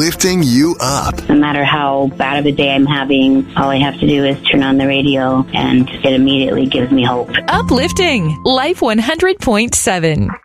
lifting you up. No matter how bad of a day I'm having, all I have to do is turn on the radio and it immediately gives me hope. Uplifting Life 100.7.